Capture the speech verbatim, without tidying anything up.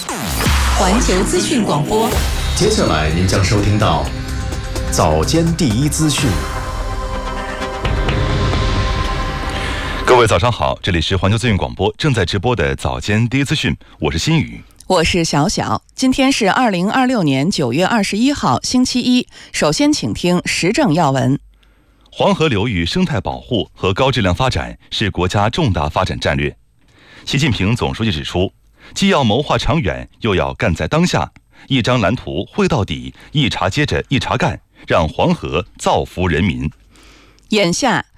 环球资讯广播， 接下来您将收听到早间第一资讯。 各位早上好，这里是环球资讯广播正在直播的早间第一资讯，我是新宇， 我是小小。今天是二零二六年九月二十一号，星期一。首先，请听时政要闻。 黄河流域生态保护和高质量发展是国家重大发展战略。习近平总书记指出，既要谋划长远，又要干在当下，一张蓝图绘到底，一茬接着一茬干，让黄河造福人民。 眼下，